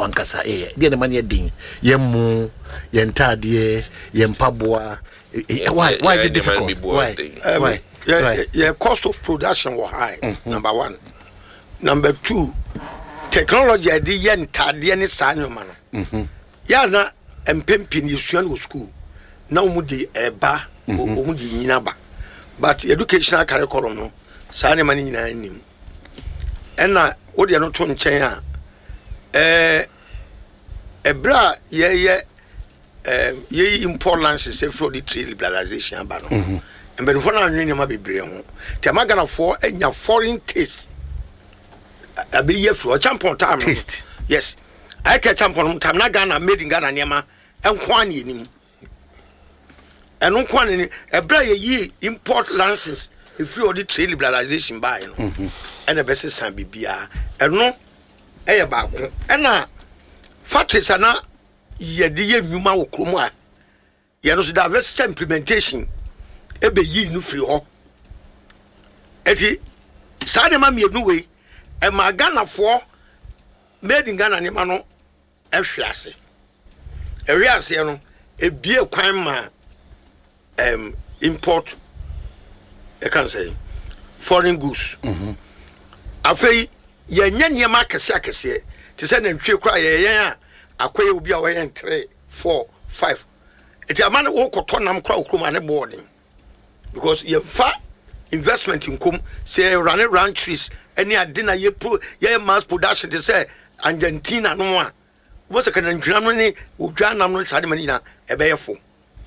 wankasa de na mane din yemu yentade yempaboa why is it difficult why yeah cost of production was high number 1 number 2 technology de yentade ne sanwoma no ya na empempin yesuan wo school na umudi eba umudi nyina ba but educational curriculum no saa ne mani nyina nim ena wo de no to nchen a ebra ye importance say for the trade liberalization aba no embe for na anwe ma bebre ho te magana for enya foreign taste abi ye fro champion time taste yes I catch champion time na Ghana made in Ghana niema enkwan ye nim eno nkwan ni ebra ye import license if you the trade liberalization buy no ena be sesan bibia eno eye ba ko ena factories ana ye de ye nwuma wo kromo a ye no so diversity implementation ebe yi no free ho eti sa de ma mienu we e ma Ghana for made in Ghana ni ma no ehwiase ehwiase no ebie kwan ma import I can say foreign goods afei ye nya ma kese ti se na ntwe kra ye a akoye obi a we 3 4 5 eti amane wo koto nam kra okroma ne boarding because ye fa investment in come say run trees any adina ye mass production to say Argentina no a what's a canadian no ni odwa nam no sade mani na ebeyefo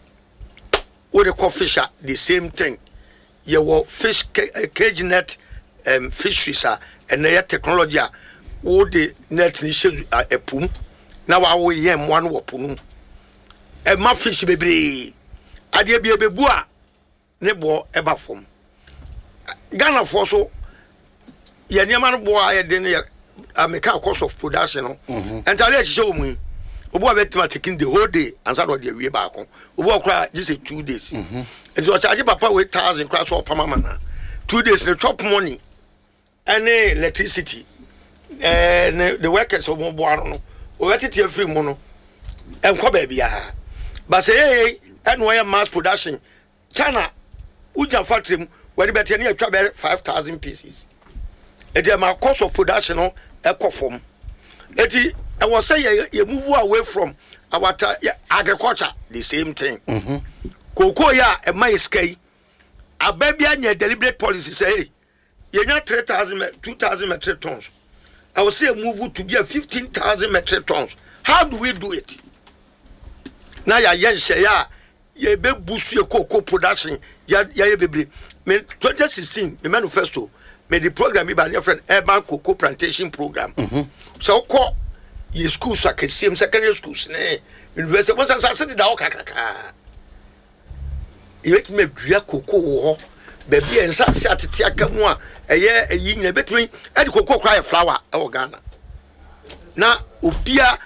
wo the coffee shop the same thing ye wo fish cage net fisheries and their technology wo the net ni she epum na wa wo ye mo no wopunu e ma fish bebre ade bia bebu a ne bo eba fom Ghana for so ye niam no bo a ye de ne ameka cost of production no entirely e show mu obo abetima taking the whole day and so do the wie ba ko obo okra just 2 days and so charge papa with 1,000 cross or permanent 2 days the chop money any electricity the workers of mo no o wetete free mo no enko ba bia but say and why mass production China uja factory where better near 5,000 pieces it my cost of production no ekofom eti I was saying you move away from our agriculture the same thing cocoa ya e my sky a baby anya deliberate policy say you nya 2,000 metric tons I will say move to be 15,000 metric tons how do we do it now ya ye be boost your cocoa production ya bebre me 2016 me manifesto me the program by your friend urban cocoa plantation program so call your schools are same secondary schools university once I said that okakaka you make me dua cocoa baby and sa atete aka mu a eye eyi nya betumi e de cocoa cry flower e Ghana na obia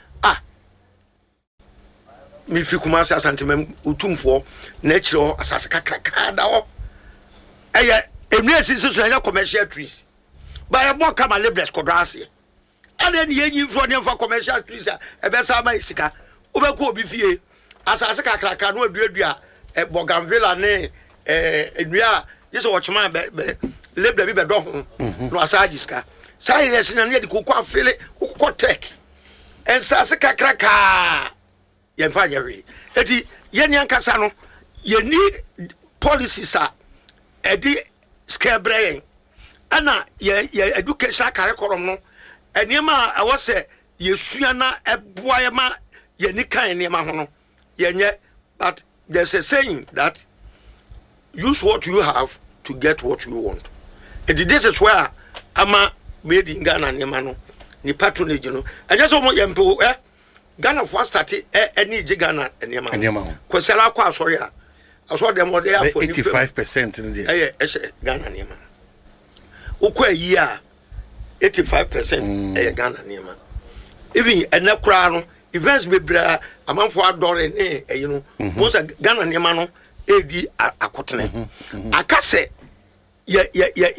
mi fi kuma sa santimem utumfo na kire asase kakaka da ho eye enu esisi so nya commercial trees ba e mo kama labels kodase ade ne yin fo ne fa commercial trees e be sa ma isika obeko obi fie asase kakaka no aduadua e Bougainville ne enua just watchman be label bi be do ho no asagiska sai resi na ne de kokwa afele kokwa tech en sase kakaka ye fa yeri eti ye ni ankasa no ye ni policies edi skebrain ana ye education curriculum no enema I was say yesua na eboa ye ma ye ni kan enema ho no ye nye but there's a saying that use what you have to get what you want. And this is where ama made in Ghana enema no ni patronage no and just omo yempo Ghana for started any Ghana enema kwesela kwa asori a aso dem what they have for 85% in there Ghana enema ukwa yi a 85% Ghana enema even enakra no events bebra amanfo adore ne you know most Ghana enema no edi akotene akase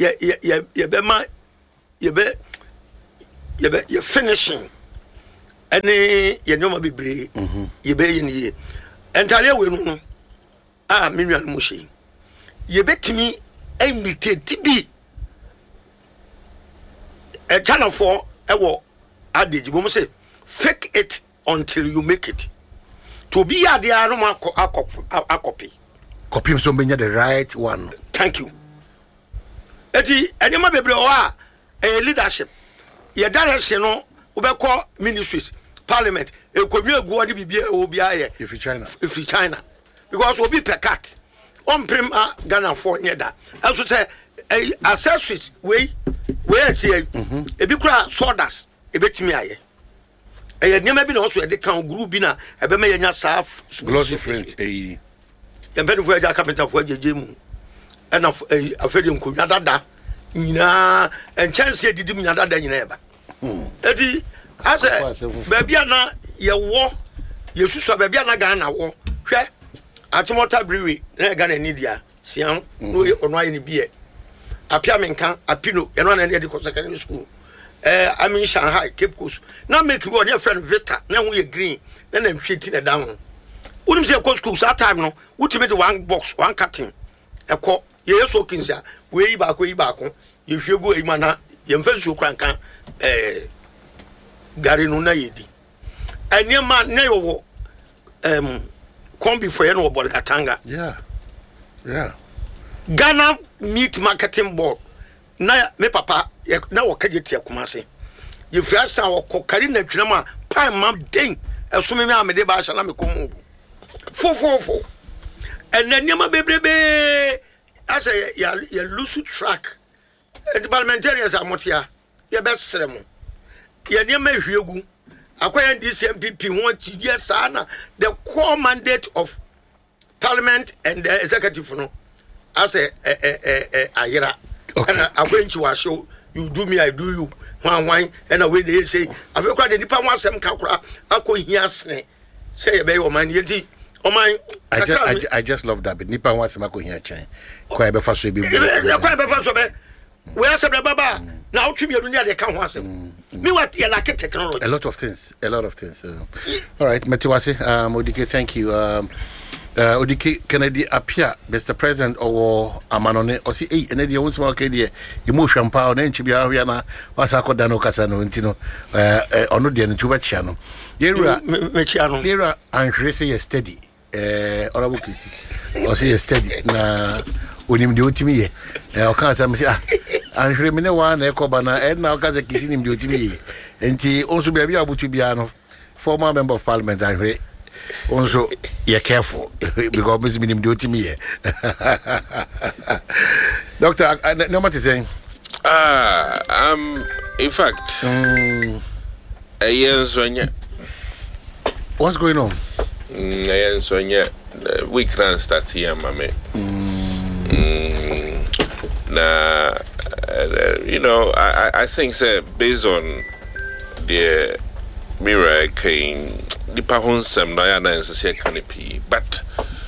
ye be finishing ɛne yɛ nneɛma bebree yɛbɛyɛ ne yie ɛntareɛ wei no a me nua no mu hyɛ yɛbɛtumi imitate bi channel 4 ɛwɔ adage bom say fake it until you make it to be ya there no copy so menya the right one. Thank you. Eti enema bebre o a leadership ye direction no obekọ ministries parliament ekonwa egu odi bibia obi aye if China because obi per cat on prim Ghana for nyeda also say accessories we atie ebi kura sodas ebetimi aye enema bi na also e de kan group bi na ebe ma yenya sa glossy friend yɛmpɛne fo agya carpenter fo agyegye mu ɛna afɛde nkonnwa dada nyinaa ɛnkyɛnse adidim nya dada nyinaa ɛba ɛti asɛ baabi a na yɛwɔ yɛsusua baabi a na Ghana wɔ hwɛ atemɔta brewery na Ghana ni dia siam no ɔno ayɛ ne bie apia menka apino ɛno na yɛde kɔ secondary school I mean Shanghai Cape Coast na make one your friend Vita na ho yɛ green na na nhweti na down unim say go school that time no ultimate one box one carton ekọ ye so kinsa we yi ba ko ye hwego e mana ye mfa nsuo krankan gari no na yedi enema na yo wo kombi for ye no bol katanga yeah Ghana Meat Marketing Board na me papa na wo kaje tie Kumase ye fiasa wo kokari na twinama pan mam den esome me amede ba sha na me komu fo and then yama bebrebe as ya lose track the parliamentarians are motia ya best seremo ya nyama hwegu akwaya DCMPP won chidie sana the core mandate of parliament and the executive no as ayira and akwenchi wa show you do me I do you wan and away they say afekwa the nipa wan asem kakura akohia sene say ye be o man yenti I just love that. But Nipa wants to make here chain. Quite before so be. Quite before so be. We are saying Baba. Now to me, they can't want him. Me what you like technology. A lot of things. All right, Metiwase. Odike, thank you. Odike Kennedy appear, Mr. President or Amanone or see and the own small Kadia, emotion power, and Chibiana was Akodano Casano, Intino, or no, the Tuba channel. Yera and Tracy steady. Honorable Kisi, or say steady na unim diotimi o kan say me an hwere me ne wa na ekobana e na o kan say Kisi nim diotimi enti onso bia bia abutu bia no former member of parliament an hwere onso ye careful because me nim diotimi doctor no matter saying in fact what's going on? So we can start here, mommy. Now, you know, I think based on the mirror came the Pahonsam Diana and Sasia Canopy, but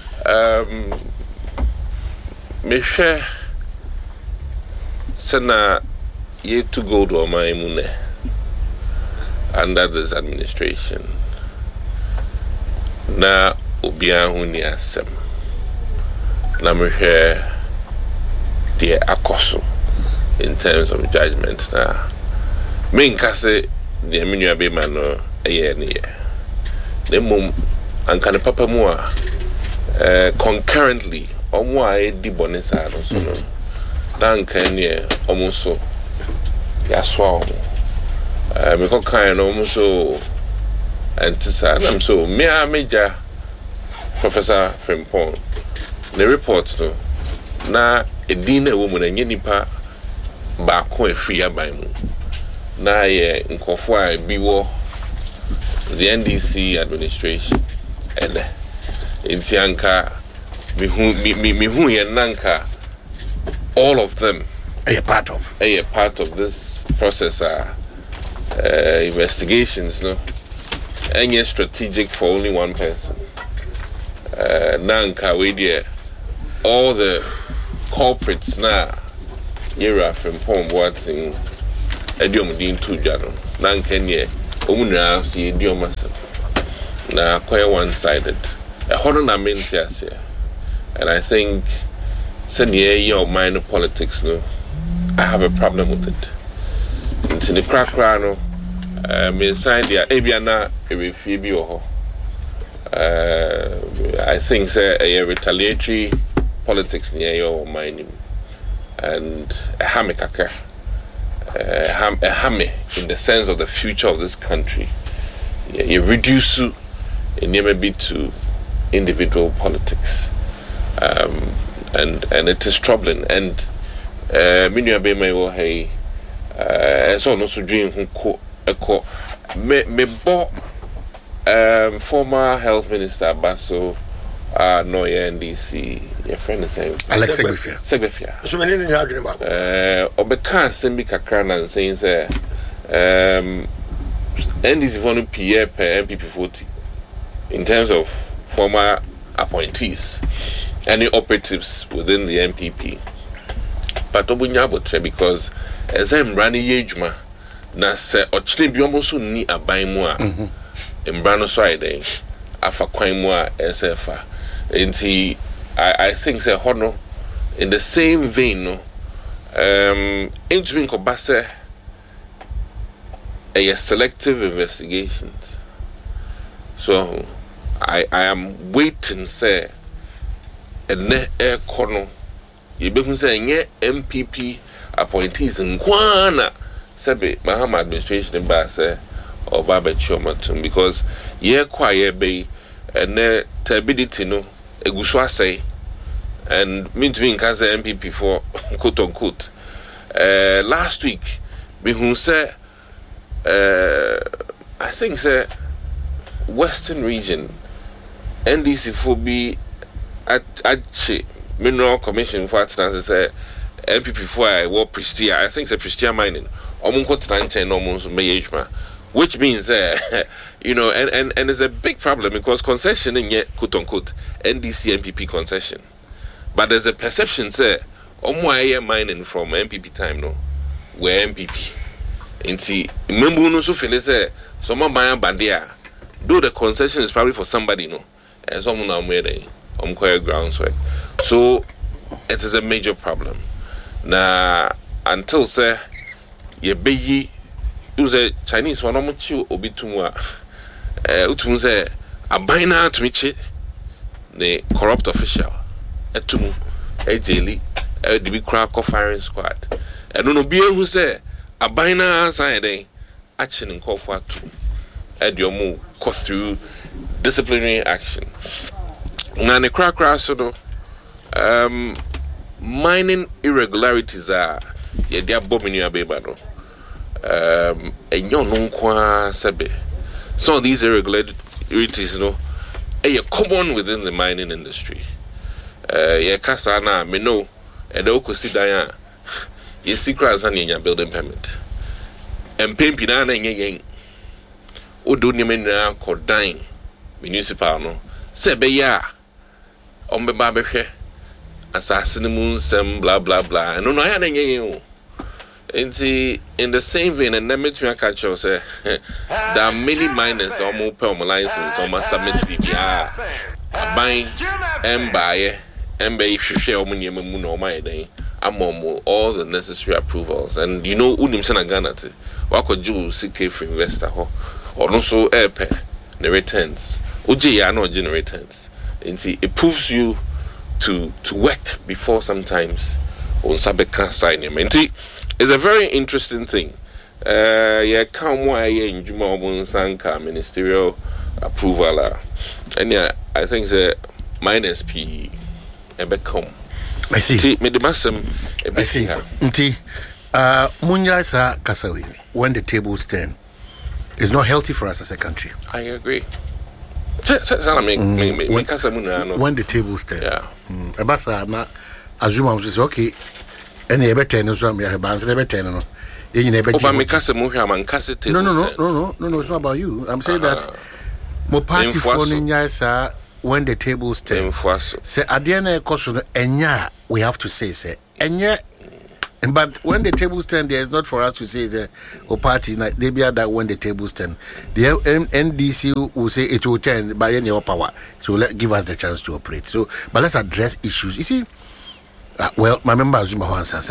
Michelle Sena yet to go to my mune under this administration. Na obia huni asem na mehwe de akoso in terms of judgment na menkase de menua be ma no eye ne ye de mum ankane papa mu a concurrently omo a edi bonesa no so no dan kan ne omo so ya so omo me ko kan no omo so and I'm so major Professor Frimpong the report no na edina woman and nipa ba ko free aban mu na ye nkofo a biwo the NDC administration and intianka mi hu ye nanka all of them a part of this process investigations no any strategic for only one person. Nanka we dear all the culprits now. Yera from Pom Watson, Edium Dean Tujano, Nanka ye Omuna see idioma na quite one-sided. A horror na mean here, and I think senior your minor politics no, I have a problem with it. Into the crack no, me sign the Abiana a refugee I think say a retaliatory politics near your mining and a hamikaka. A hammy in the sense of the future of this country. You reduce it maybe to individual politics, and it is troubling. And many of them hey, so no so dream who me bought former health minister Basso. No, NDC. Your friend is saying Alex Segbefia. So many in arguing about. Obeka Simbi Kakrana and saying say NDC for PA per MPP 40 in terms of former appointees, any operatives within the MPP. But Obunyabo because as I'm running Yejma, na se ochile bi omoso ni aban mu a mbra no so ayde afa kwan mu a SFA. I think say hono in the same vein no into Kobase a selective investigations. So I am waiting say and air corner you be say nye MPP appointees in Kwana Sebe Mahama administration ba say or Baba Chomatum because ye quiet be and turbidity no eguswa say and mean to me cause MPP for quote unquote last week me who say I think say Western region NDC for be at Mineral Commission for Atlantis say MPP for I war Prestia I think say Prestia mining almost mayejma which means you know and it's a big problem because concession in yet quote unquote NDC MPP concession but there's a perception say mining from MPP time no where MPP inti membu no so feel say some buy bandia though the concession is probably for somebody no and some now made groundswork so it is a major problem now until say ye beyi use a Chinese one omuchi obitumwa utumu say abaina tumichi the corrupt official etumu ejeli the big crack firing squad and no be who say abaina side action in call for two ediomu cost through disciplinary action na the crack so mining irregularities are ye dia bomini abeba no enyo no kwa sebe some of these irregularities you know are common within the mining industry ye kasa na me know e do consider ya ye secrets and your building permit and pimpi na yen odo ni me na kodan municipal no sebe ya ombeba behwe assassin moon some blah blah blah no ya na yen in the same vein and let me catch you say there are many miners almost per license almost submit BPR buying and buy and buy share all the necessary approvals and you know unim sana Ghana te wako ju CK for investor or no so airpay the returns uji ya no generate returns it proves you to work before sometimes on sabeka sign him it's a very interesting thing. Yeah, come why in Juma Sanka ministerial approval. And yeah, I think the minus P and become. I see. Me the masam. I see. Nti, Munya sa Kasawi when the tables turn, it's not healthy for us as a country. I agree. When the tables turn, yeah. Abasa na assume say okay. Any better no so am ya bands better no you never no, it's not about you. I'm saying that mo party for ninya when the tables turn say adiana ekoso enya we have to say enya But when the tables turn, there is not for us to say the party. They be that when the tables turn, the NDC will say it will turn by any power. So give us the chance to operate. So, but let's address issues. You see, well, my member Azuma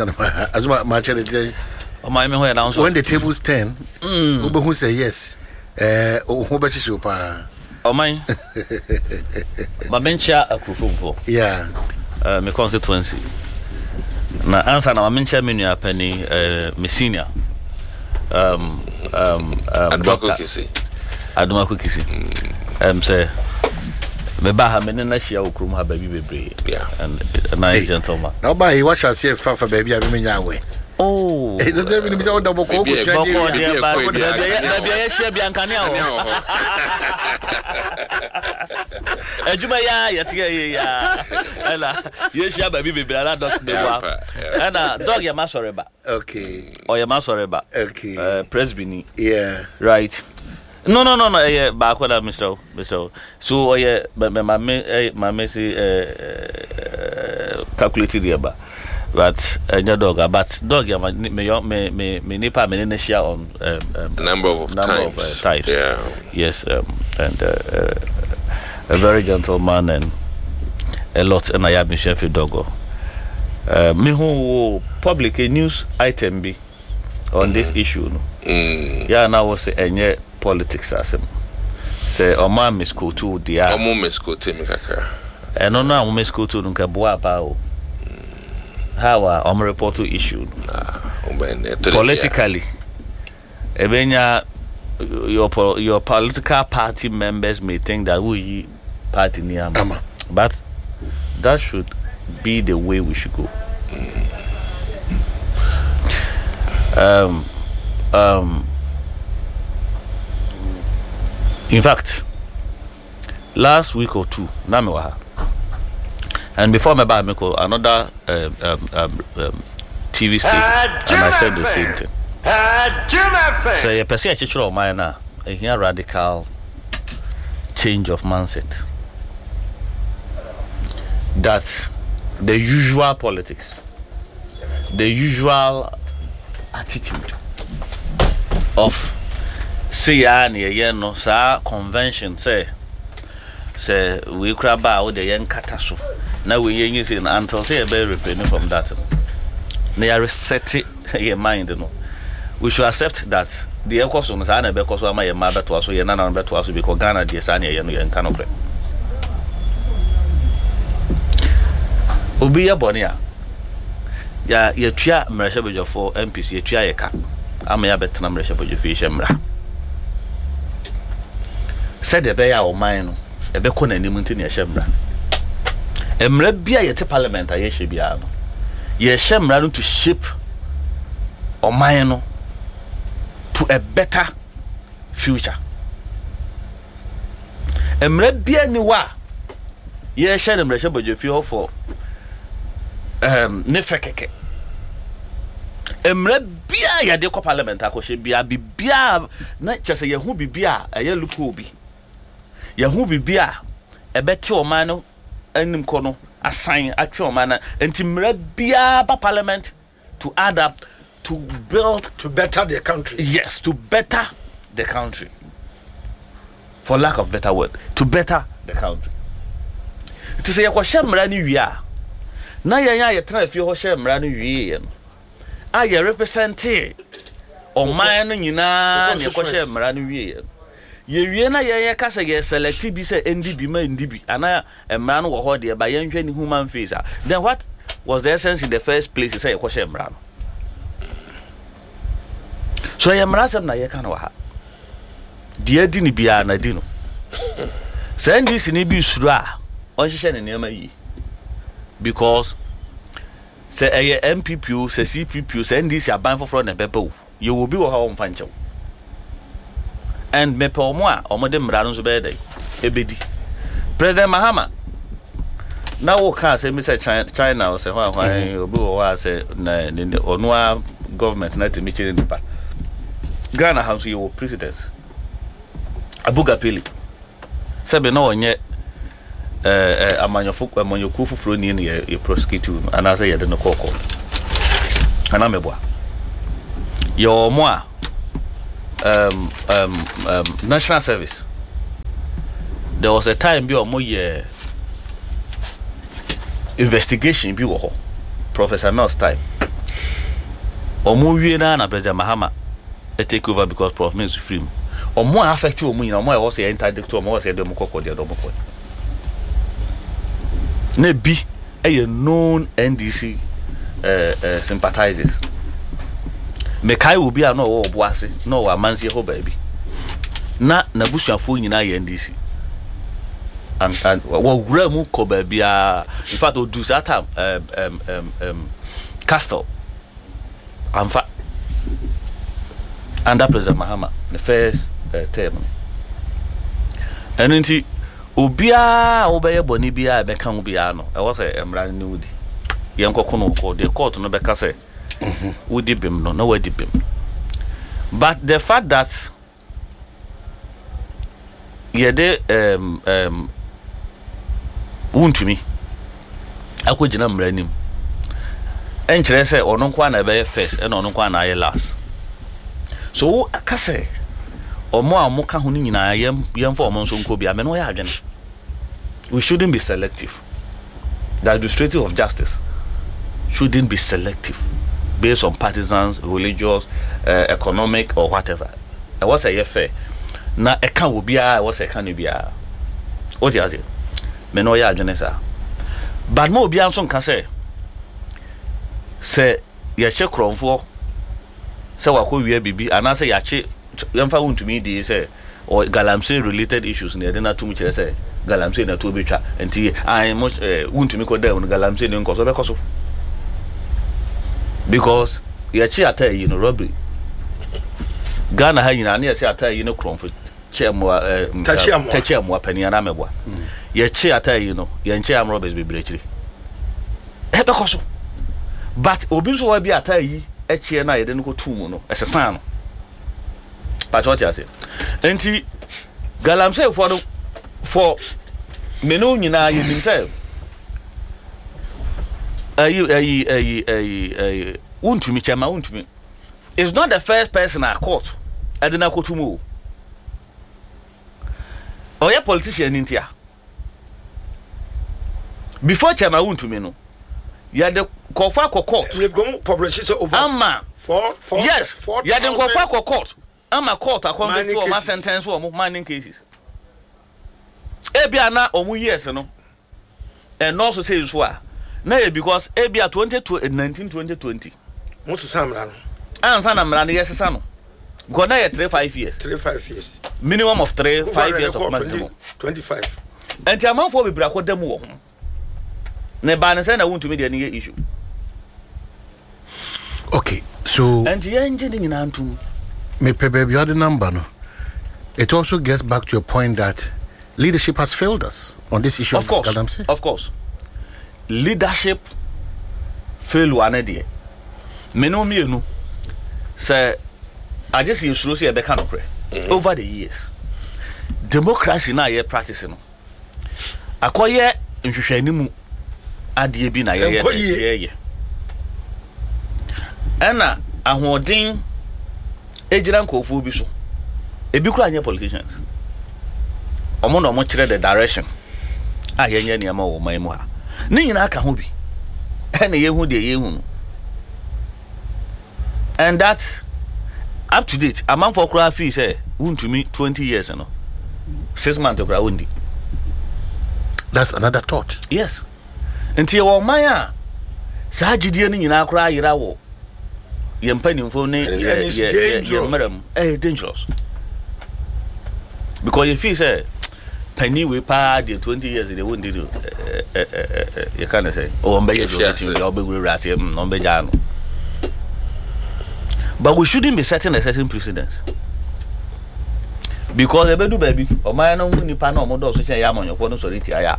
when the tables turn, who say yes, who better show pa. Oh my, Mamencha Akufo. Yeah, my constituency. Na answer na Mamencha menu apeni Messina. Adumako Kisi. Say me ba ha me na hia okrum ha ba bi bebre. Yeah. And a nice gentleman. Now by what shall say fa baby abi me nya we. Oh, it doesn't mean say double ko ko share there ba there share biankane o. Ejuma ya yetie ya. Ela ye share ba bi bebre na dog dey wa. Na dog ya ma sorry ba. Okay. Oh ya ma sorry ba. Okay. Presbyni. Yeah. Right. No, yeah, back with Mr. So, yeah, but my messy calculated here, but your dog, but dog, me nipa me share on number of types. Yeah. Yes, and a very gentleman and a lot, and I have been chef dogo. Me who public a news item be on this issue. No? Yeah, now was say politics as him. Say Oma Miss Kotu dia. Omo Miss Kotu me kakra. No no Miss Kotu nka boa ba o. How Oma report to issue. Politically. Ebenya your political party members may think that we party niama. But that should be the way we should go. In fact, last week or two, Namiwaha, and before my bad, another TV station, and I said the same thing. So you perceive a teacher of mine now, a radical change of mindset. That the usual politics, the usual attitude of say no sa convention say we crab out the young kataso now we using until say a very refraining from that they are resetting your mind no we should accept that the equals on sana because my mother to us or nana to us because Ghana the sanya and canope Obiya Bonia ya tua mrashabejo for MPC tua yeka ama ya betena mrashabejo fi shemra said the bear or mine a becon and imunti near Shemra. Emre bia yet parliament a yeshibiano. Ye Shemra to shape or mine to a better future. Emre bia niwa ye shed em resha bojo feel for nefrekeke. Emre bia ya de ko parliament akoshe bia bibia na chese ye hu bibia ye luko obi. Yahu bibia ebeti omano enim kono assign atwe omana entimra bia ba parliament to add up to build to better the country. Yes, to better the country. For lack of better word, to better the country. To say yakwa mra ni wi a na yanya ye tena afie ho hye mra ni wi ye no a ye represent oman no nyina ne yakwa hye mra ni wi ye ye wie na ye kasa ye select bi say NDB ma NDB ana emra no wo ho de ba ye nhwe ni human face. Then what was the essence in the first place say ye kwhye emra no? So ye emra sem na ye kan wa ha de adi ni bia na di no send this ni bi suru a on hye ne nema yi because say eye MPP say CPP send this aban for na bebe you will be wo ha on fanchew. And me pe omo a omo de mra no so be dey ebedi President Mahama na wo ka say me say China o say hwan obi wo wa say na onua government na temi chire nipa Ghana house you president Abuga Pili sebe na onye amanyoku fufuro ni ye prosecute and as ye de no kokko Anameboa. Your more national service. There was a time be more investigation be Professor Mel's time. Omo wiena na President Mahama take over because Prof Mills free. Omo affect you omo omo was say interdict omo was say dem kokko dey dem kokko. Na bi a known NDC sympathizers. Mekai will be a no boase, no a man's ho baby. Na busuafo nyina ye NDC. And Ramu ko baby in fact do that time Castle. And under President Mahama, the first term. And indeed, Ubia obey Bonibia, Beckham Biano. I was a brand new young cocono, the court no Becase. We dip him, no way dip him. But the fact that yede wound to me, I could jam him. Enkyere say ono kwa na be first and ono kwa na ye last. So aka say omo amoka ho ni nyina yem for omo nso nko bia me no ya adwene. We shouldn't be selective. The administrative of justice shouldn't be selective based on partisans, religious, economic or whatever. I was a fair. Na e kan obi a was e kan obi a. What you say? Me no ya adwene sa. But mo obi anso nka say say ya che kronfo say wako wie bibi ana say ya che yemfa wontumi di say or galamsey related issues na na tumi kire say galamsey na to betwa enti I must wontumi ko dem galamsey ni nko so be koso because ya che atai robbery Ghana ha nyina na ya say atai kronfo chemo tachemo pani ana meboa ya che atai ya nche am robbers be brechiri e be koso. But obi so wa bi atai eche na yede nko tumu no esesan no but what you say enti galamsey for me no nyina yenim say untumi chema untumi is not the first person at court edena ko tumu o ya politician ntia before chema untumi no ya de kofa ko court publish over ama for yes ya de kofa ko court ama court according to my sentence or mining cases ebia na omu years no and also say so na because ebia 2020 most samra no ansa na mra na yes sa no go na 3-5 years minimum of 3-5 years of maximum 25 and the amount for be bra ko dem wo ho na ba na say na won't me the any issue. Okay, so and the engine in antum me baby you had the number no. It also gets back to a point that leadership has failed us on this issue of Galamsey. Of course. Leadership fail one idea. Me no say I just use to say be no over the years. Democracy na ye practicing. Akoye nhwehwani mu ade bi na ye ana ahoden ejira nkofo bi so ebi kura anya politicians omo no mo kire the direction a yenye ne ma wo man mu ha ni nyina aka ho bi ene yehu de yehu and that up to date among for kura fee say wuntumi 20 years no 6 months kura wundi. That's another thought. Yes. Until wo man a sa gidie ni nyina kura yira wo yempanimfo ne yemaram dangerous because if you say penny we pa the 20 years they won't do you can't say oh mbe ye do you be rase no mbe ja no. But we shouldn't be setting a certain precedence because e be do baby o man no nipa na o mo do so chen ya amanyofo no sorry ti aya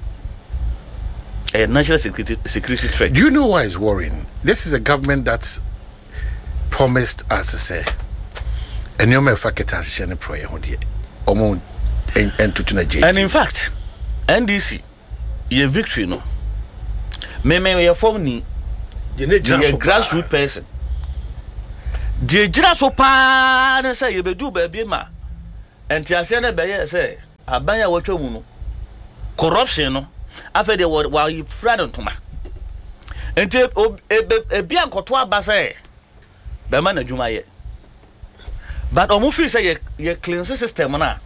a national security threat. Do you know why it's worrying? This is a government that's promised us to say and you may faketa share prayer ho de omo entutu na jeje. And in fact NDC ye victory no me ye form ni grassroots person. The Jiraso pa say you be do baby ma. And Tiasiana Bayer say, Abaya Wachomuno. Corruption no. After the word while you friend to ma. And a bianco to Basse. The man of Jumaye. But Omufi say ye clean system na.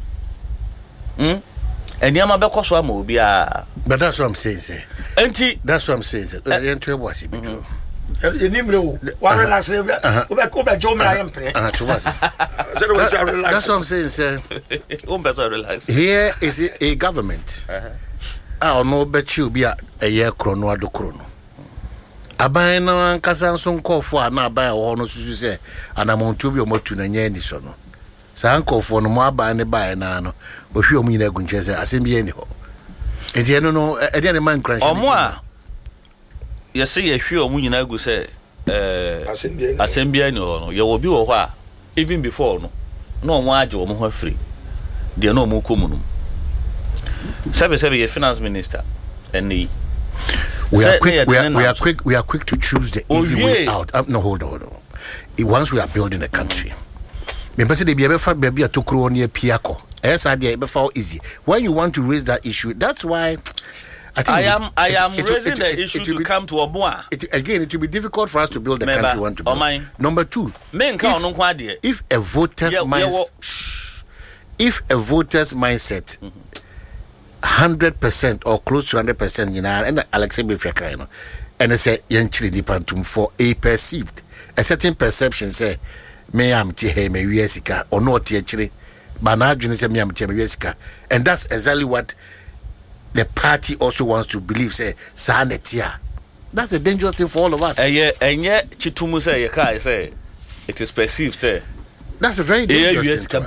And Yamabeko Swamo be a. But that's what I'm saying, say. That's what I'm saying, say. That's what I'm saying, sir. Here is a government. I'll no bet you be a year chrono do chrono. A buy no and Casanson call for an abay or no to say, and I'm on to be a motu and yenny sono. Sanko for no more by any buy nano, but you mean a gunches as in anyhow. And you know, a dead man crash or more. You see a few Munina go say, Assembly, no, you will be a while, even before no one job more free. They are no more common. 7 finance minister, and we are quick to choose the easy way out. No, hold on. Once we are building a country, remember, they be ever baby a tokro near Piaco. Yes, I did before easy. When you want to raise that issue, that's why. I am raising the issue to come to Omoa. Again, it will be difficult for us to build the country we want to build. Number two, if a voter's mindset, 100% or close to 100%, you know, and Alexei Bifeka, you know, and they say, Yanchili Dipantum for a perceived, a certain perception, say, me am Tihe, me Yesika, or not Tiachili, but now you say, me am Tihe, and that's exactly what the party also wants to believe, say, Sanetia. That's a dangerous thing for all of us. And yet, Chitumu say, it is perceived, say. That's a very dangerous thing.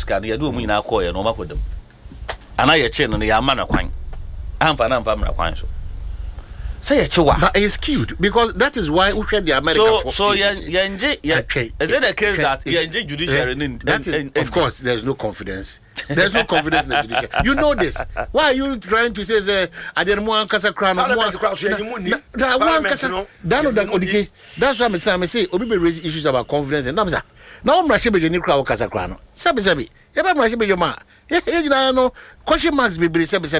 And I chain on the Yamana Quine. I'm for Quine. Say a chihuahua. But it's cute because that is why we the American. So, is it a case that Yanji judiciary? Of course, there's no confidence. There's no confidence in the judiciary. You know this. Why are you trying to say, I didn't want Casa Crown? That's what I'm trying to say. Obi raise issues about confidence and now I'm rushing with your crowd Casa Crown. Sabi. I'm rushing with your man. No question marks be privilege is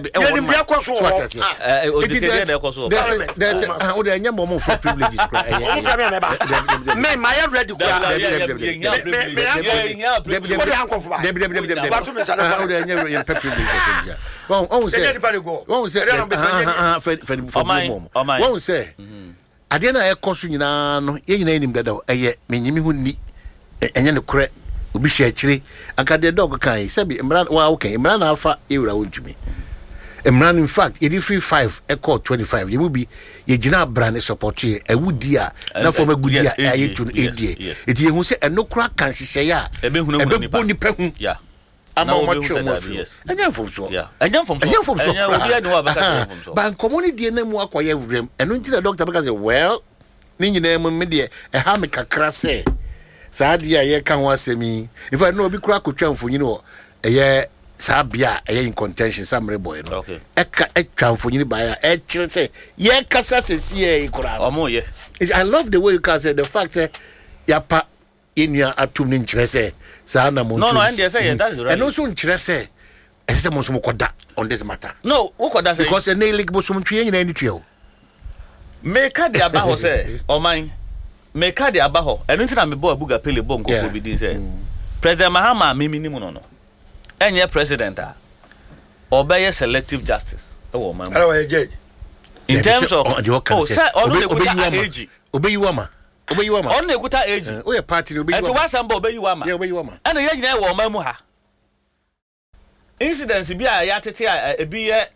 Obi shechiri aka the dog kai sabi emran wa okay emran afa ewura wonjumi emran in fact 85 equal 25 you will be ye gina brand support ye ewudi a na for magudi a ayetu edie eti ehun se enokura kan hihye ya ebe boni pehu ya ama o matwe mo afi anya fom so obi anu abaka fom so ban community na mu akoye wrem enu nti the doctor because well ni nyina mu me de e ha me kakra se Sadia ye can was me. If I know be crack for you know, a Sabia, in contention, some boy. Okay. A tram for you by a child say, yeah, Cassas is ye, I love the way you can say the fact that Yapa in your atum in Chese, Sana Moon. No, and they say that's right. And also in Chese, as someone on this matter. No, what does because a nail was some tree in any trio. Make a diabaho say, or mine. Meka de abaho enu na me bo abuga pele bo nkoko bi din say President Mahama minimum no enye president a obey selective justice e wo man in terms of say obey you ama on ekuta age o ye party obey you ama and wasamba obey you ama and ye nyina e wo man mu ha incidents bi a ya tete a e bi ye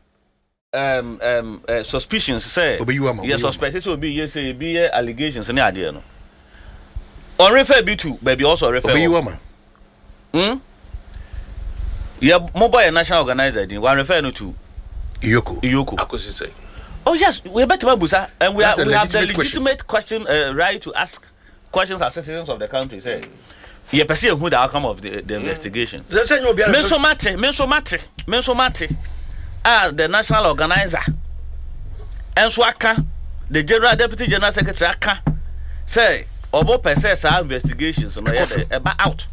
suspicions say yes suspected to be yes be allegations any idea no on refer be to baby also refer yeah mobile national organizer din one refer no to Iyoko akosi say oh yes we better babusa and we have the legitimate question right to ask questions as citizens of the country say ye person who the outcome of the investigation Mensomate the national organizer and so aka the general deputy general secretary aka say obo process our investigations no eba out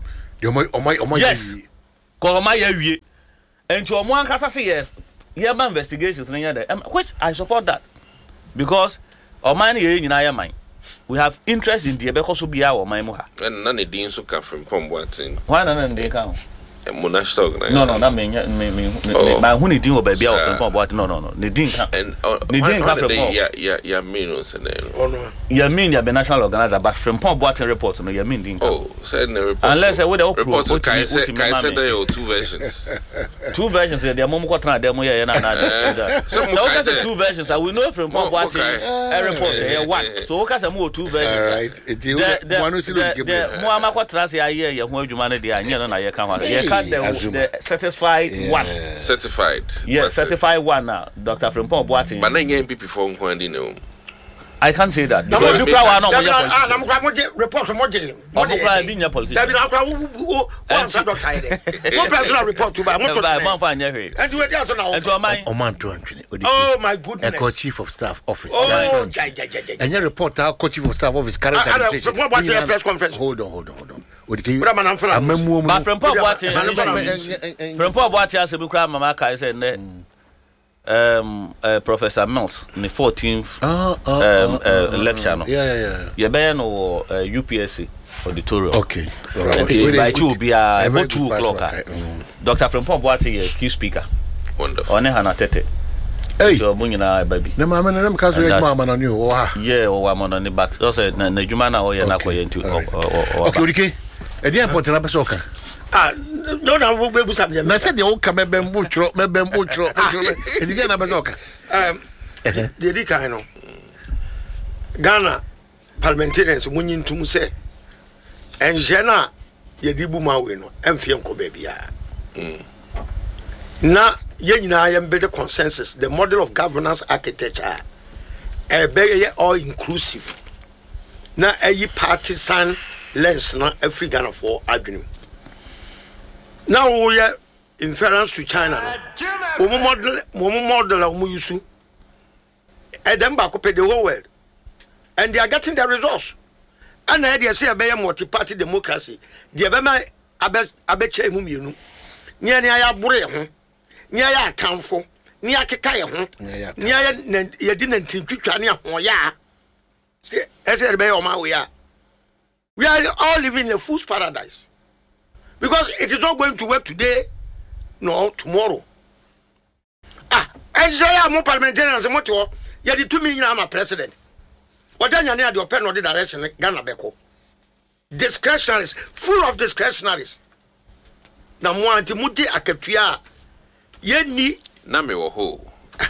yes ko oma ya wie enti omo ankasa say yes ye ma investigations no ya there which I support that because oman ye nyina ya man we have interest in the ebekoso bia oman mu ha and na ne din so ka from Pomboatin why na ne ka Monastic no na me ma hu ne din o ba bia o from Pomboatin no ne din ka and ne din ka from ya mean on say no ya mean ya be national organizer but from Pomboatin report no ya mean din ka said the report unless I would report kai said there are two versions there mom ko tran there mo ya na so we say two versions we know from Pomboatin a report here one so we say mo two versions right one who see mo amako trans ya ye ho adwuma no dia anya no na ye ka ho ye ka the satisfied one certified yes certified one now Dr. Frimpong Boatin but na MPP for nkwandi no I can't say that because you crowd are not report from Moje. Moje be your politician. There be na answer doctor here. One personal report to by motor. And you just now. Oman to Anthony. Oh my goodness. Co chief of staff office. Oh, and your reporter co chief of staff office current administration. What's your press conference? Hold on. But from Paul Boatin as a book mama kai say Professor Mills in the 14th lecture no yeah be no UPSC auditorium okay by 2 be about 2 o'clock Dr. Frimpong Boatin key speaker wonderful on Hana Tete so munyina baby na mama na mka so mama na new wa mama no but also na djuma na o ye na koye ntu okay Odike e dey important na person ka no na wo be busa me na said the o ka mebem butro e dey na person ka dey di kan no Ghana parliamentarians munyintum se enje na ye di bu ma we no emfie nko ba bia na ye nyina ye build consensus the model of governance architecture be all inclusive na ayi partisan lens na African for adwene now we are inference to China no model we use and them back up the whole world and they are getting the results and they say be multi-party democracy they be ma abeche mu mienu nya ya bore ho nya ya atamfo nya keka ye ho nya ya di nantintwitwa ne ho ya say be o ma we are all living in a fool's paradise because it is not going to work today nor tomorrow and say am parliamentarians mo to ye di 2 million am president wadanya ne ade open no the direction Ghana beko discretionaries full of discretionaries na mo anti mudi akatua ye ni na me wo ho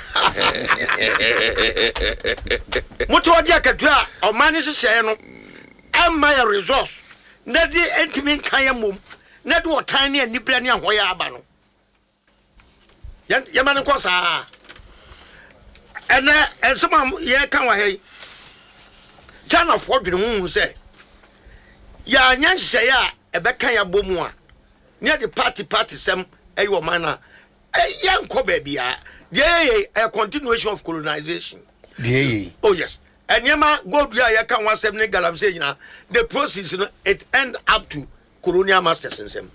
moto odi akatua o mani hye no my resource na di entimin kan ya mom na di otan ne anibra ne ahoya aba no ya man ko sa ena ensema ye kan wa hei China for dwene hu se ya nya hye ya ebe kan ya bomu a ne di party sem ayo man na ya nko ba bia dey a continuation of colonization oh yes and yema go do ya kan 17 galam say na the process it end up to colonial masters in them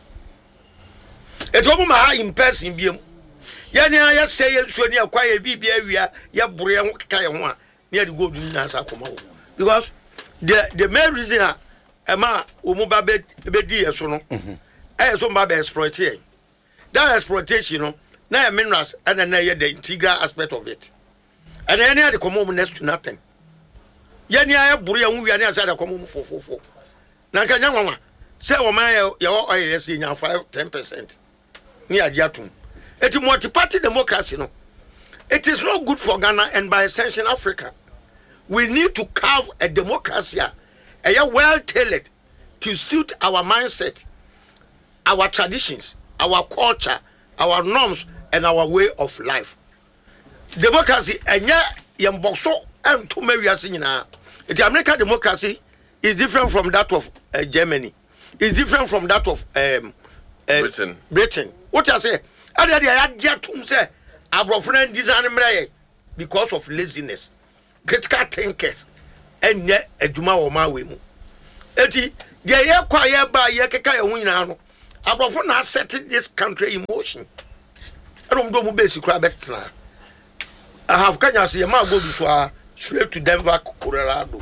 it omo ma in person biem ya ni ya say ya so ni akwa ya bibia awia ya buru ya ka ya ho a ne de go do na sa koma because the main reason ma omo ba be di yeso no so ma be exploit here that exploitation no na minerals and na the integral aspect of it. And any other come next to nothing. Yani I buri ya nwi ani asada come fo. Na nka nya nwa. Say o man your oil is in 5-10%. Ni agiatum. It is multi-party democracy no. It is not good for Ghana and by extension Africa. We need to carve a democracy well tailored to suit our mindset, our traditions, our culture, our norms and our way of life. Democracy enya yemboso and to mewiase nyina. The American democracy is different from that of Germany. It's different from that of Britain. What I say? Ade ya tum say abrofran design mreye because of laziness. critical thinkers enye adwuma wo ma we mu eti de ye kwa ye ba ye keka ye hu nyina no abrofo na set this country in motion adom do mu base kura betra I have Kenya say ma go bi so straight to Denver Colorado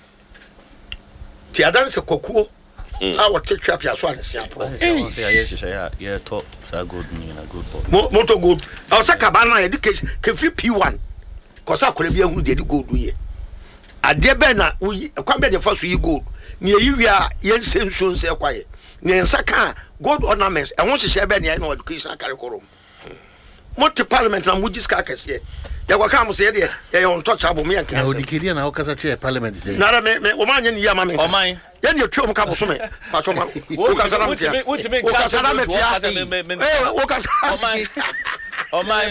ti adan se kokuo I will take trap ya so an siapo yeah top so good me na good boy moto good I was kabana education can free P1 cause akore bia hu de gold ye ade be na kwa be de fa so yi gold ne yi wi a ye nsenso nse kwaye ne nsaka gold ornaments e won hye be ne na education curriculum multi parliament na mujiska kese ya kwa kama se de ya untouchable me yanka odikiri na okasa che parliament say na me o man ye ya ma me o man ya ne twom ka bo so me pa so ma o ka sana metia o ka sana metia o ka o man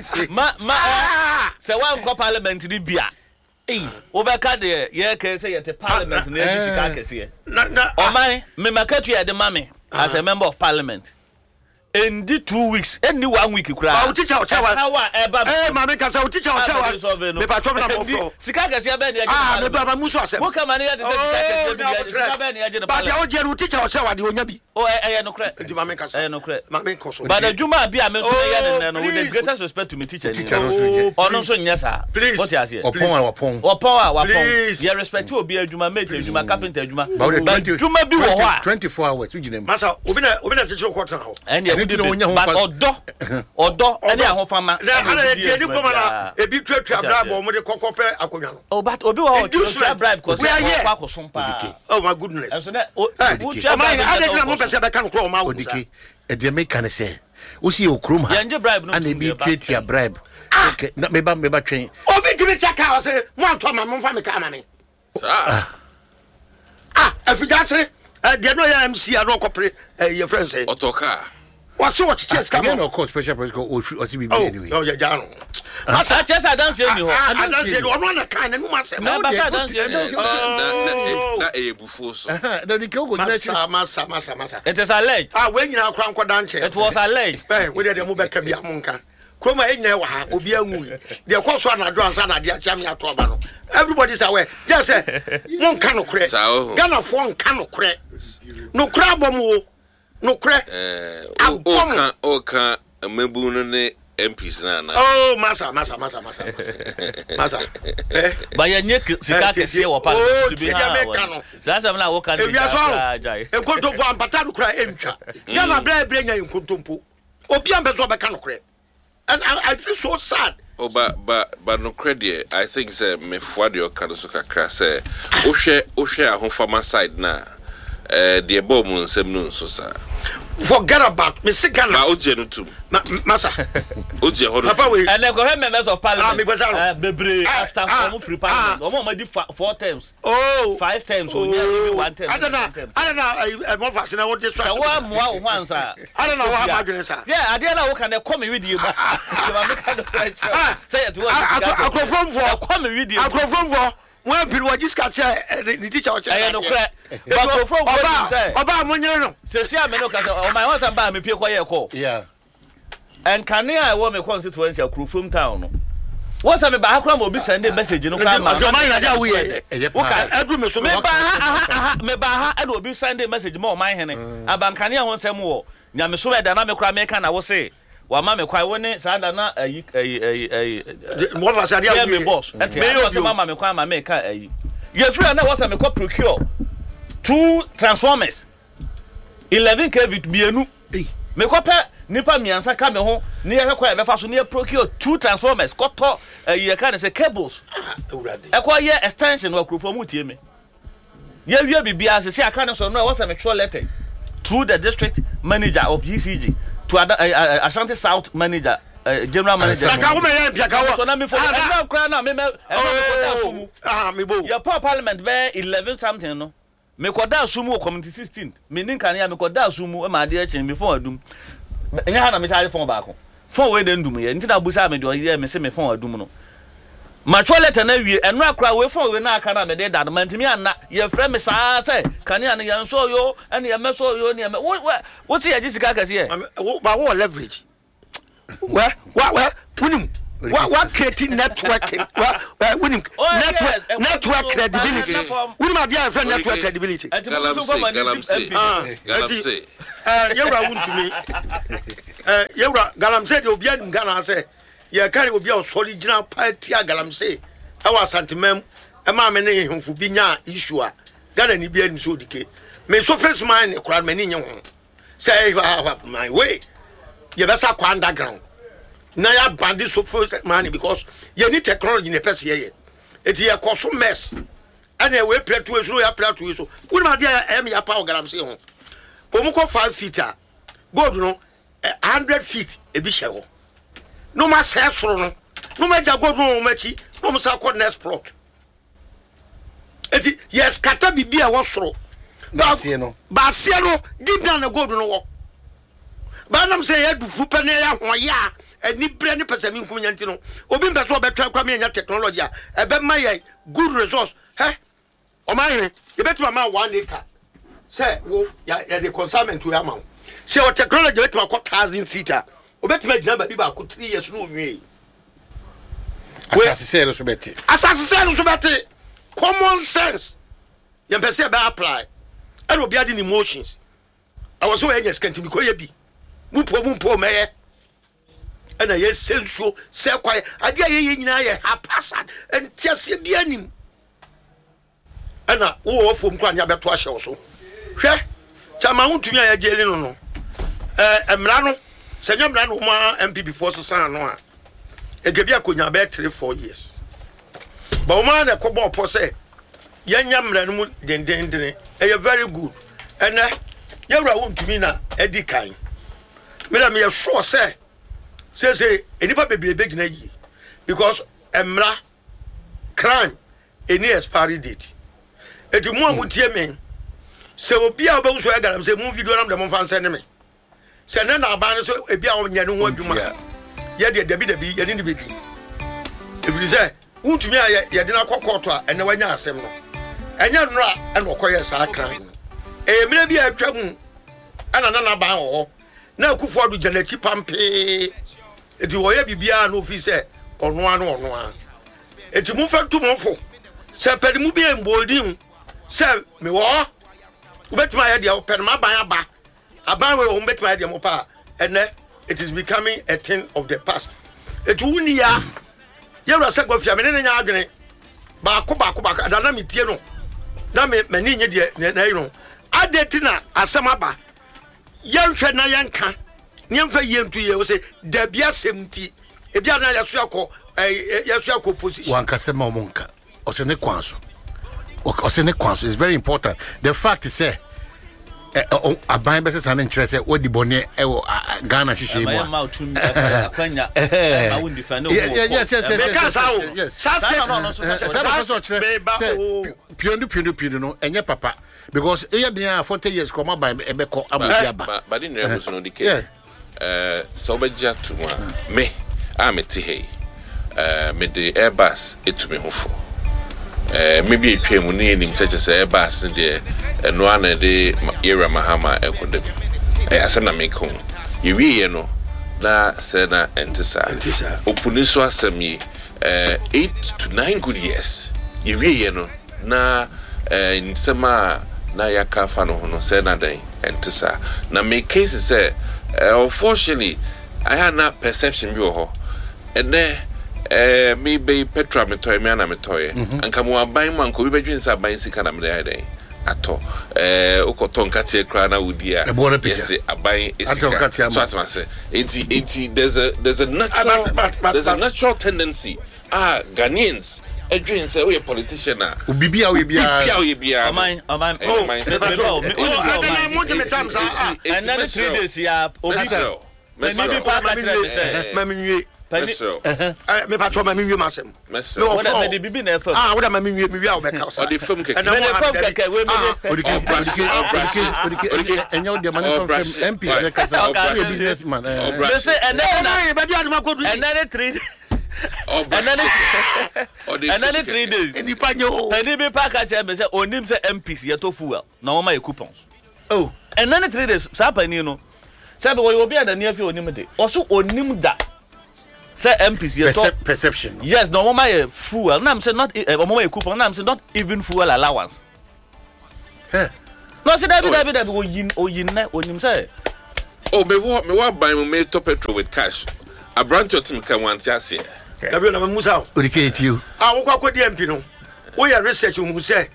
se wan ko parliament ni bia o be ka de ye ke say ye te parliament na ejisika kese o man me makatu ya de mame as a member of parliament in the 2 weeks any 1 week kura o teacher o chawa mama ka say o teacher o chawa me pa to na mo fo sika kase be na ya me ba muso asem mo ka mane ya de sika be na ya de ba dia o je o teacher o chawa de onya bi o e no kre di mama ka say no kre mama ko so but the juma bi a me so ya no with the greatest respect to me teacher no so nya sa what you say opon ya respect obi adwuma mate adwuma carpenter adwuma but juma bi wo ho 24 hours ujinem masa obi na teacher ko tan ho but odo any ahofama na tie ni koma na ebi tuatua bribe o mo de kokope akonwa no oh but obi wo tuatua bribe cause kwa kosompa oh my goodness so na tuatua bribe I dey mo pese be kan ko o ma wo odike e de make kan say wo si okrom ha and ebi tuatua bribe okay na me ba twen obi timi chaka o say mo anto ma mo fa me ka ma me afija say de no ya MC ado kopre your friend say otoka what's what chess come on of course special press go o si bibi anyway oh ya no masa chess I don't say ni ho I don't say no na kan no ma say no I don't say na ebufu so na di ko go masa it is alleged we nyina akwa nkoda nche it was alleged we dey mo beka bia mo nka kroma enyina wa ha obi anwu de ko so anado ansa na de acha me ato ba no everybody's aware just say mo nka no kre Ghana fo nka no kre no kra bomo no kre oka mebu no ne MPs na oh masa ba ya nye sika kese wo pa to be na sasa na wo kan e kontompo ampata no kra entwa Ghana bra nya kontompo obi ambezo be kan no kre and I feel so sad. Oh, but no credit. I think say me fuadi o kanu so kakra say o hwe ahofama side na the bomb nsem no nso sa. Forget about me sick Ghana. Ma oje no tum. Masa. Oje ho no. Papa we. And the government members of parliament. Bebre after from free parliament. Omo ma di 4 terms. Oh. 5 terms o nya 1 term. I don't know. Mo fasina what this. So wa mo ho ansa. I don't know what am sir. Yeah, ade na wo kan e come with you. Ma make kind of right. Say it was. Akrofom for. Come with you. Akrofom for. When people just catch the teacher or I no cry. But from Oba monye no. Se sia me no ka say o my wan say ba me pie kwa ye call. Yeah. And can I want me constituency Akrofom town no. What's me ba akra mo bi send message no ka ma. So man na dia we e. Okay. Edu me so me ba ha e do obi send message mo man hene. Abankane ho nsem wo. Nya me so e da na me kra me ka na wo say wa ma me kwai woni sada na mo fa sadia we me boss eti ma me kwai ma me ka ye free na was me ko procure 2 transformers 11 kV mienu me ko pe nipa miansa ka me ho ne ye kwai be fa so ne procure 2 transformers ko to ye ka ne say cables e ko ye extension wa Akrofom mutie me ye wi bibia se aka ne so no was me throw letter through the district manager of GCG to Ashanti South manager general manager so na me for na kra na me me bo your parliament be 11 something no me koda asumu community 16 me nin kan ya me koda asumu e ma de achen before adum enya ha na me charge phone ba ko phone we den dum ye ntina busa me de ye me se me phone adum no ma toilet na wie eno akra we phone we na aka na me de dad man timi anna ye frɛ me saa say kan ya ne yan so yo ene ye me so yo ne me wo see ye jisika kase ye ba wo leverage wa wunim what creating networking network credibility we ma dia friend network credibility Galamsey yewra won to me yewra Galamsey de obi anim Ghana say ye carry obi a solid general party Galamsey e wa santimam e ma me ne hemfu bi nya issue a Ghana ni bi ani so dike me so face man e kura me ni nye ho say my way ye besa kwa underground na ya bandi so face man because you need technology in person here it ye koso mess and we play to so ya play to so we ma dia em ya pa Galamsey ho omuko 5 feet gold no 100 feet e bi hye ho no ma say soro no ma ja gold no ma chi no ma sa ko next plot eti yes kata bibia wo soro ba sie no deep down the gold no wo ba nam say ya du fu pe na ya ho ya ani bre ne pesa mi nkum nyanti no obi mbe so obetwa kwa me nya technology a ebe ma ye good resource o ma ye betima ma 1 acre say wo ya the consignment we am say o technology betima ko 1000 feet a obetima gina ba bi ba ko 3 years no nwie asase say no so beti common sense you pese be apply and obi ade emotions I was so any scanty because ye bi mu po meye and I sensual say kwai ade ye nyina ye haphazard and tiase bi anim ana wo fom kwa nya beto ahye wo so hwe chama huntumi ya jeli no emra no senyo mra no ma MP before so no a egebi akonya be 3-4 years ba o ma na kobo opo say yenya mra no mu dendendene e very good and yewra huntumi na edi kan me na me sure say enipa bebrebe gina yi because emra crime any expiry date eti mu amutie men se obi a obewu so Galamsey mu video nam de mo fan send me se na na ban so ebi a onya no ho adwuma ye de dabi ye ni bedi if you say untumi a ye de na kokoto a ene wanya asem no enya nra ene okoye sa crime emre bi atwa mu ana na ban ho na akufo adu janachi pampe eti wo ye bibia no fi se ono a eti mu fa tu mo fo se pedi mu bi emboldin se me wo ubetuma ya dia open ma ban aba aban we o betuma ya dia mo pa ene it is becoming a thing of the past eti unia ye wura se gofia me ne nya adwene ba ko da na metie no na me ni nye die na yiro adeti na asem aba ye hwe na ye nka nyemfa yentu ye wo se da bia semti e bia na yaso akọ position wan kasema omonka o se ne kwanso is very important. The fact is say aban be se na nkyere se wodi bone e Ghana hihye mu yes pionu no enye papa because e dey 40 years come aban e be ko amodiaba but in rebuso no dike so beja to me amete hey me the Airbus etumi hofo maybe etwemu ne nim seche se Airbus de no ana de era mahama ekodem asem na me ko yewie no na se na entisa opuni so asem yi 8 to 9 good years yewie no na nsema na yakafa no hono se na den entisa na me case say unfortunately I had not perception bi ho and me be petra me toy me na me toy anka mo aban man ko bi bedwin sa aban sika na me dey dey ato okoton katie kra na wudi a yes aban isika so as man say there's a natural tendency Ghanaians edwin say we politician na ubibia we bia oman another 3 days ya obibia Maybe park at Mammy, me patro mammy masem. No, what I did be never. What am I mean? We are back outside the film. And you're the money from MP, because I'm a businessman. Another 3 another 3 days. And he be park at Onim MPs, yet to fuel. No, my coupons. Oh, another 3 days, Sapa, you know. Sabe we will be at the near field Onimde. Also Onimda. say MPs you talk perception. Yes, no mama fuel. Now I'm saying not mama coupon. Now I'm saying not even fuel allowance. No, say that oyin say. Oh, me what buy me to petrol with cash. A branch of team can want to see. Gabriel na musa. Odike you. Wo kwa di MP no. We ya research who say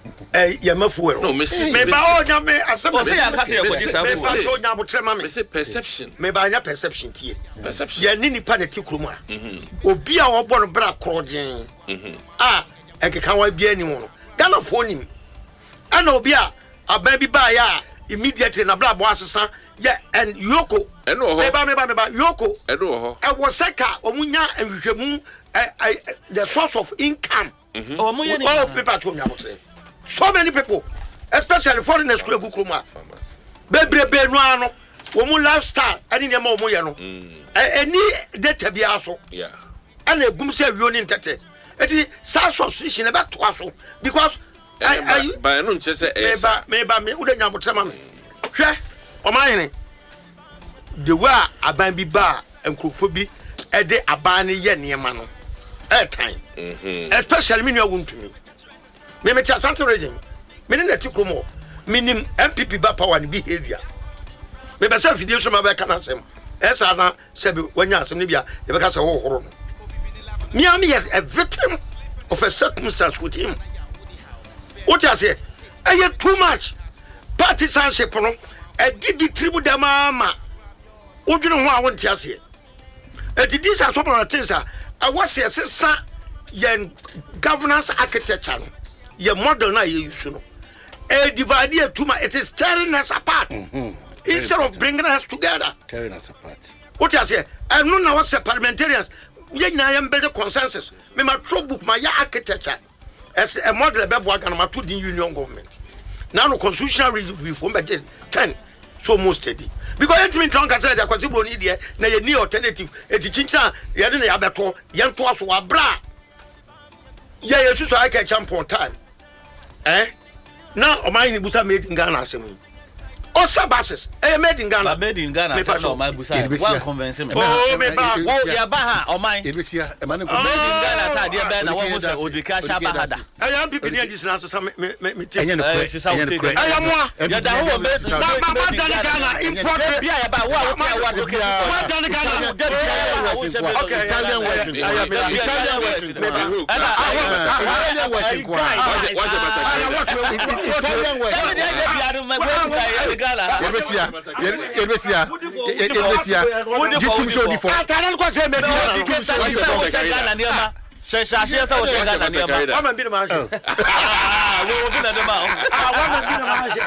ya mafuel. No, me see. Me ba o nya me asem. O say ya ka say ya kodi sa me fuel. ba so nya botrema me. Me say perception. Me ba nya perception tie. Perception. Ya ni nipa na ti kroma. Obi a wo bo no bra krogen. Ah, ekeka wa bia ni mo no. Ghana fo nim. Ana obi a aban bi ba ya immediately na bra bo asesa. Yeah, and Yoko. Meba Yoko. I was seka omunya enhwehwemu the source of income. Oh people told me about it. So many people, especially foreigners go kroma. Bebrebe no ano, wo mu lifestyle ani ne ma wo ye no. Any data bi aso. Yeah. And egum se wi oni ntete. Eti sa suspicion e be to aso because I no nche say meba me uda nyabotrema me. Hwe Omayene, the way aban bi ba enkrofo bi e de aban ne ye niema no time especially me nwa wontumi me meti asante region me ne nati kromo minim MPP ba power behavior me be say video so ma be kana sem esa na se be wanya asem ne bia ye be ka se wo horo no me am yes a victim of a circumstance with him what you say too much partisanship no a DB tribu da mama wodwene ho a wonte ase e didi sa so bona tinsa a was sa yen governance architecture no ye model na ye use no e divide it too much. It is tearing us apart instead of bringing us together. Tearing us apart. What you say? I know now what's parliamentarians ye na am better consensus me ma throw book my architecture as a model be boa Ghana ma to the union government now no constitutional reform budget 10 so most steady because entimi tonka say the kwasibro ni de na ye ni alternative etichincha ye de na ya beto ye nto aso abra ye yesu so aka champion time now o man ni busa made in Ghana asem Osa basis made in Ghana made in Ghana say no my busa one convention oh me ba wo ya ba ha o man Edbesia e man made in Ghana ta dia be na wo say odika sha ba hada am people dey dis na so me enye no kre ya da ho be ma Ghana import bia ya ba wo a wo tia wa do ma Ghana okay Italian West Edbesia jitum so di for ataran ko se meti Ghana nioma se shashe sa wo Ghana nioma wa man bi na ma se wo bi na de ma wa man bi na ma se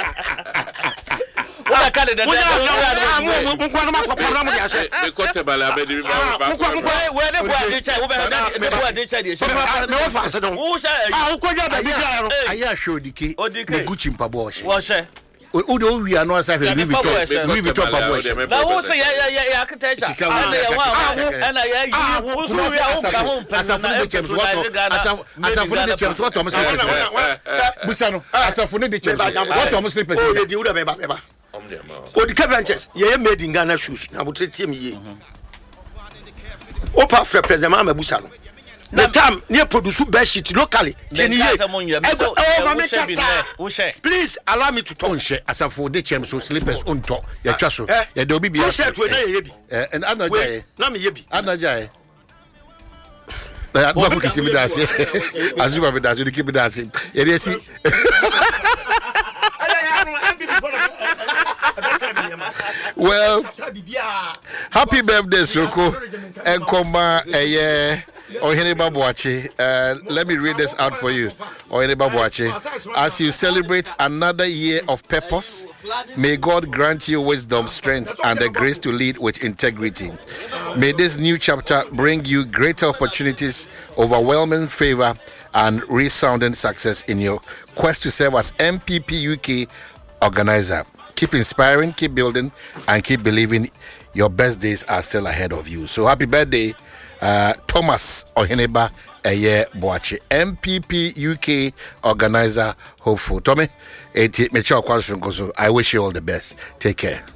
wa ka de de nko na ma ko program dia se me ko te bala be di ba we ne bo adi chai wo be na me bo adi chai de se me wo fa se don wo se wo ko ja ba bi ja ro aya show dike Gucci mpabo wo se Udo we are no say Louis Vuitton pabo she na wo say ya architecture and ya wa and ya you so we are ka ho asafo de chems what Thomas Busano asafo de chems what Thomas slippers oh di uda be ba o di branches ye made in Ghana shoes na bo tretie me ye opa for president Mama Busano the time near produce best shit locally please allow me to talk asafo de chems so slippers on top ya twa so ya de obi bia shirt we na ye bi and anajaye na me ye bi anajaye na ko kisi mi dase azuba mi dase de ki mi dase ye dey si well happy birthday Soko enkoma Oheneba Boache, let me read this out for you. Oheneba Boache, as you celebrate another year of purpose, may God grant you wisdom, strength, and the grace to lead with integrity. May this new chapter bring you greater opportunities, overwhelming favor, and resounding success in your quest to serve as MPP UK organizer. Keep inspiring, keep building, and keep believing your best days are still ahead of you. So happy birthday, Thomas Oheneba Boache, MPP UK organizer, hopeful. Tommy, I wish you all the best. Take care.